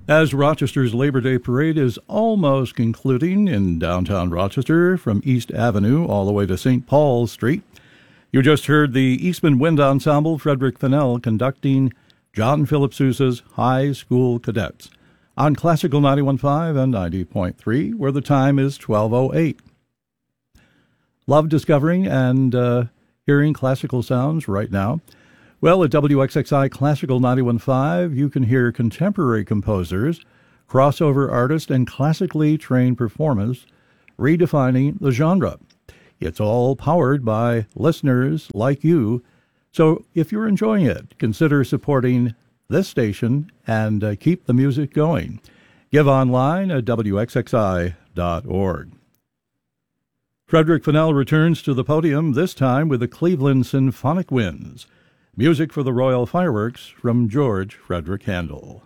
As Rochester's Labor Day Parade is almost concluding in downtown Rochester from East Avenue all the way to St. Paul's Street, you just heard the Eastman Wind Ensemble Frederick Fennell conducting John Philip Sousa's High School Cadets on Classical 91.5 and 90.3, where the time is 12:08. Love discovering and hearing classical sounds right now? Well, at WXXI Classical 91.5, you can hear contemporary composers, crossover artists, and classically trained performers redefining the genre. It's all powered by listeners like you. So if you're enjoying it, consider supporting this station and keep the music going. Give online at WXXI.org. Frederick Fennell returns to the podium, this time with the Cleveland Symphonic Winds. Music for the Royal Fireworks from George Frederick Handel.